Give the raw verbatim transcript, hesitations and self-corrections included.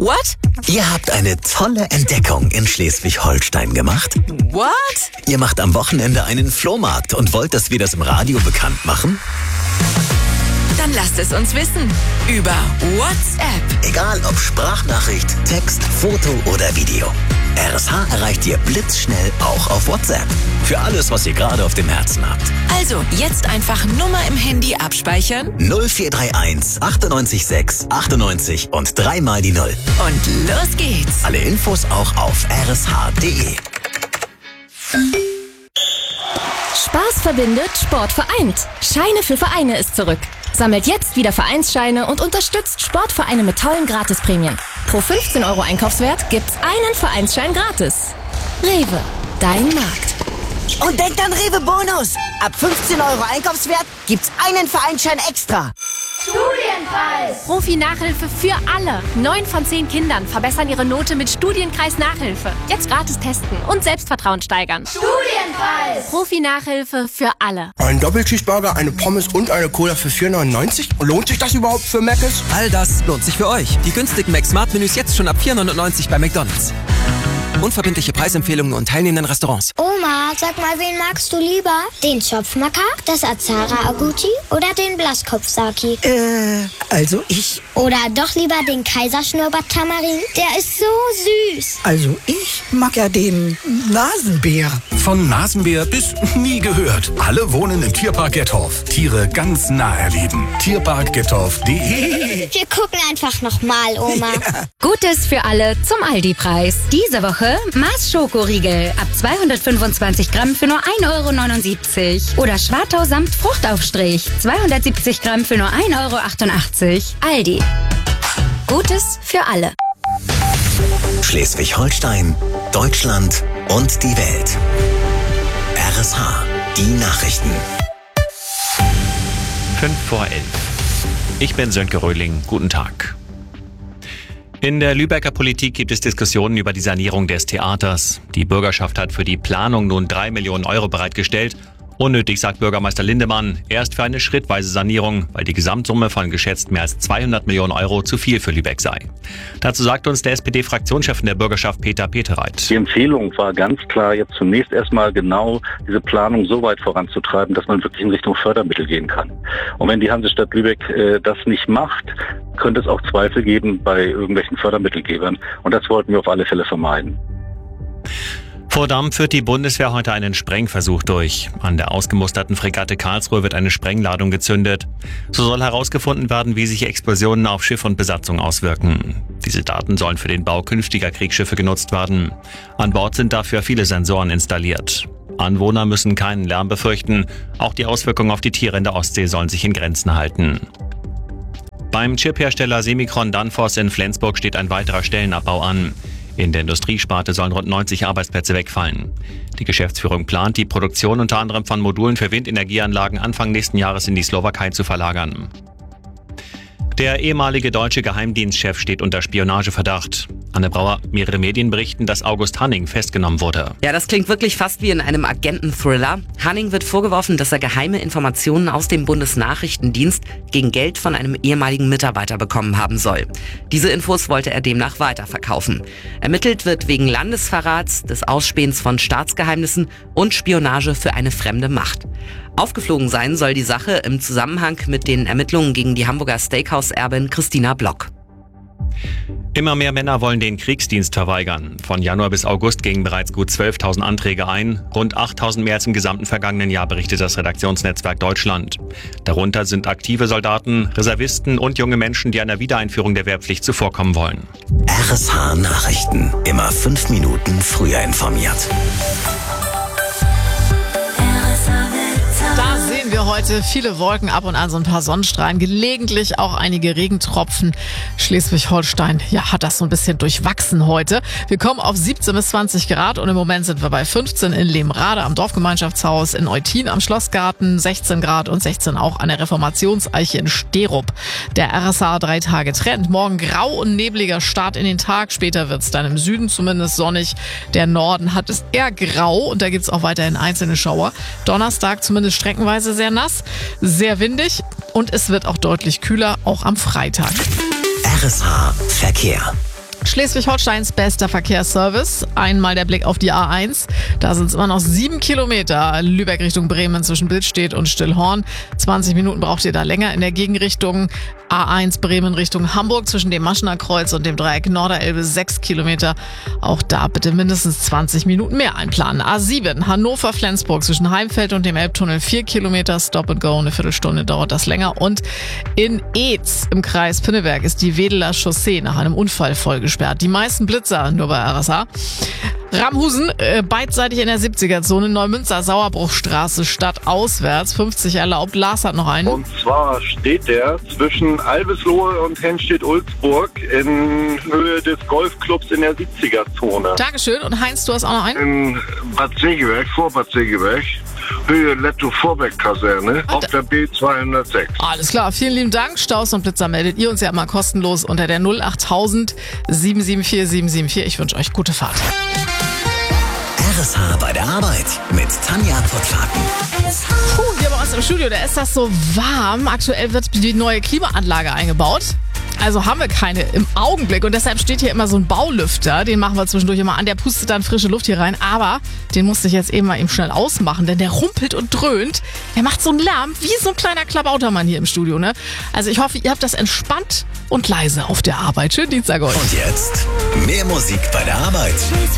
What? Ihr habt eine tolle Entdeckung in Schleswig-Holstein gemacht. What? Ihr macht am Wochenende einen Flohmarkt und wollt, dass wir das im Radio bekannt machen? Dann lasst es uns wissen. Über WhatsApp. Egal ob Sprachnachricht, Text, Foto oder Video. R S H erreicht ihr blitzschnell auch auf WhatsApp. Für alles, was ihr gerade auf dem Herzen habt. Also, jetzt einfach Nummer im Handy abspeichern. null vier drei eins achtundneunzig sechs achtundneunzig und dreimal die Null. Und los geht's. Alle Infos auch auf r s h punkt d e. Spaß verbindet, Sport vereint. Scheine für Vereine ist zurück. Sammelt jetzt wieder Vereinsscheine und unterstützt Sportvereine mit tollen Gratisprämien. Pro fünfzehn Euro Einkaufswert gibt's einen Vereinsschein gratis. Rewe, dein Markt. Und denkt an Rewe Bonus. Ab fünfzehn Euro Einkaufswert gibt's einen Vereinsschein extra. Studienpreis! Profi-Nachhilfe für alle. Neun von zehn Kindern verbessern ihre Note mit Studienkreis Nachhilfe. Jetzt gratis testen und Selbstvertrauen steigern. Studienpreis! Profi-Nachhilfe für alle. Ein Doppelcheeseburger, eine Pommes und eine Cola für vier neunundneunzig? Lohnt sich das überhaupt für Mc's? All das lohnt sich für euch. Die günstigen Mac-Smart-Menüs jetzt schon ab vier neunundneunzig bei McDonald's. Unverbindliche Preisempfehlungen und teilnehmenden Restaurants. Oma, sag mal, wen magst du lieber? Den Zopfmakak, das Azara Aguchi oder den Blaskopf-Saki? Äh, also ich... Oder doch lieber den Kaiserschnurrbart-Tamarin? Der ist so süß. Also ich mag ja den Nasenbär. Von Nasenbär bis nie gehört. Alle wohnen im Tierpark Gettorf. Tiere ganz nah erleben. Tierpark Gettorf punkt de. Wir gucken einfach nochmal, Oma. Ja. Gutes für alle zum Aldi-Preis. Diese Woche Mars Schokoriegel ab zweihundertfünfundzwanzig Gramm für nur ein Euro neunundsiebzig. Oder Schwartau samt Fruchtaufstrich zweihundertsiebzig Gramm für nur ein Euro achtundachtzig. Aldi. Gutes für alle. Schleswig-Holstein, Deutschland und die Welt. R S H, die Nachrichten. Fünf vor elf. Ich bin Sönke Röhling. Guten Tag. In der Lübecker Politik gibt es Diskussionen über die Sanierung des Theaters. Die Bürgerschaft hat für die Planung nun drei Millionen Euro bereitgestellt. Unnötig, sagt Bürgermeister Lindemann. Er ist für eine schrittweise Sanierung, weil die Gesamtsumme von geschätzt mehr als zweihundert Millionen Euro zu viel für Lübeck sei. Dazu sagt uns der S P D-Fraktionschef in der Bürgerschaft Peter Petereit. Die Empfehlung war ganz klar, jetzt zunächst erstmal genau diese Planung so weit voranzutreiben, dass man wirklich in Richtung Fördermittel gehen kann. Und wenn die Hansestadt Lübeck äh, das nicht macht, könnte es auch Zweifel geben bei irgendwelchen Fördermittelgebern. Und das wollten wir auf alle Fälle vermeiden. Vor Damm führt die Bundeswehr heute einen Sprengversuch durch. An der ausgemusterten Fregatte Karlsruhe wird eine Sprengladung gezündet. So soll herausgefunden werden, wie sich Explosionen auf Schiff und Besatzung auswirken. Diese Daten sollen für den Bau künftiger Kriegsschiffe genutzt werden. An Bord sind dafür viele Sensoren installiert. Anwohner müssen keinen Lärm befürchten. Auch die Auswirkungen auf die Tiere in der Ostsee sollen sich in Grenzen halten. Beim Chiphersteller Semicron Danfoss in Flensburg steht ein weiterer Stellenabbau an. In der Industriesparte sollen rund neunzig Arbeitsplätze wegfallen. Die Geschäftsführung plant, die Produktion unter anderem von Modulen für Windenergieanlagen Anfang nächsten Jahres in die Slowakei zu verlagern. Der ehemalige deutsche Geheimdienstchef steht unter Spionageverdacht. Anne Brauer, mehrere Medien berichten, dass August Hanning festgenommen wurde. Ja, das klingt wirklich fast wie in einem Agenten-Thriller. Hanning wird vorgeworfen, dass er geheime Informationen aus dem Bundesnachrichtendienst gegen Geld von einem ehemaligen Mitarbeiter bekommen haben soll. Diese Infos wollte er demnach weiterverkaufen. Ermittelt wird wegen Landesverrats, des Ausspähens von Staatsgeheimnissen und Spionage für eine fremde Macht. Aufgeflogen sein soll die Sache im Zusammenhang mit den Ermittlungen gegen die Hamburger Steakhouse-Erbin Christina Block. Immer mehr Männer wollen den Kriegsdienst verweigern. Von Januar bis August gingen bereits gut zwölftausend Anträge ein. Rund achttausend mehr als im gesamten vergangenen Jahr, berichtet das Redaktionsnetzwerk Deutschland. Darunter sind aktive Soldaten, Reservisten und junge Menschen, die einer Wiedereinführung der Wehrpflicht zuvorkommen wollen. R S H Nachrichten. Immer fünf Minuten früher informiert. Da sehen wir heute viele Wolken, ab und an so ein paar Sonnenstrahlen, gelegentlich auch einige Regentropfen. Schleswig-Holstein, ja, hat das so ein bisschen durchwachsen heute. Wir kommen auf siebzehn bis zwanzig Grad und im Moment sind wir bei fünfzehn in Lehmrade am Dorfgemeinschaftshaus, in Eutin am Schlossgarten, sechzehn Grad und sechzehn auch an der Reformationseiche in Sterup. Der R S H drei Tage Trend. Morgen grau und nebliger Start in den Tag. Später wird es dann im Süden zumindest sonnig. Der Norden hat es eher grau und da gibt es auch weiterhin einzelne Schauer. Donnerstag zumindest streckenweise sehr nass, sehr windig und es wird auch deutlich kühler, auch am Freitag. R S H Verkehr. Schleswig-Holsteins bester Verkehrsservice. Einmal der Blick auf die A eins. Da sind es immer noch sieben Kilometer. Lübeck Richtung Bremen zwischen Bildstedt und Stillhorn. zwanzig Minuten braucht ihr da länger in der Gegenrichtung. A eins Bremen Richtung Hamburg zwischen dem Maschener Kreuz und dem Dreieck Norderelbe sechs Kilometer. Auch da bitte mindestens zwanzig Minuten mehr einplanen. A sieben Hannover-Flensburg zwischen Heimfeld und dem Elbtunnel vier Kilometer. Stop and go. Eine Viertelstunde dauert das länger. Und in Eetz im Kreis Pinneberg ist die Wedeler Chaussee nach einem Unfall voll gesperrt. Die meisten Blitzer nur bei R S A. Ramhusen, äh, beidseitig in der siebziger-Zone, Neumünster, Sauerbruchstraße, stadtauswärts, fünfzig erlaubt. Lars hat noch einen. Und zwar steht der zwischen Albislohe und Henstedt-Ulzburg in Höhe des Golfclubs in der siebziger-Zone. Dankeschön. Und Heinz, du hast auch noch einen? In Bad Segeberg, vor Bad Segeberg, Höhe Letto-Vorbeck-Kaserne, auf der B zweihundertsechs. Alles klar, vielen lieben Dank. Staus und Blitzer meldet ihr uns ja immer kostenlos unter der null achttausend sieben sieben vier sieben sieben vier. Ich wünsche euch gute Fahrt. R S H bei der Arbeit mit Tanja Pottlaken. Puh, hier bei uns im Studio, da ist das so warm. Aktuell wird die neue Klimaanlage eingebaut. Also haben wir keine im Augenblick und deshalb steht hier immer so ein Baulüfter, den machen wir zwischendurch immer an, der pustet dann frische Luft hier rein, aber den musste ich jetzt eben mal eben schnell ausmachen, denn der rumpelt und dröhnt, der macht so einen Lärm wie so ein kleiner Klabautermann hier im Studio, ne? Also ich hoffe, ihr habt das entspannt und leise auf der Arbeit. Schönen Dienstag euch. Und jetzt mehr Musik bei der Arbeit.